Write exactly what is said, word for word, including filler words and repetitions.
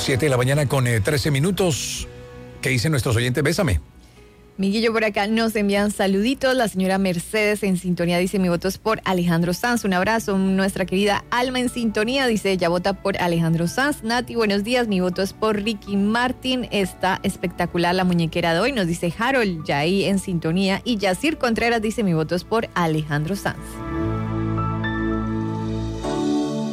Siete de la mañana con eh, trece minutos. ¿Qué dicen nuestros oyentes? Bésame. Miguello, por acá nos envían saluditos. La señora Mercedes en sintonía dice: mi voto es por Alejandro Sanz. Un abrazo. Nuestra querida Alma en sintonía dice: ella vota por Alejandro Sanz. Nati, buenos días. Mi voto es por Ricky Martin. Está espectacular la muñequera de hoy. Nos dice Harold, ya ahí en sintonía. Y Yacir Contreras dice: mi voto es por Alejandro Sanz.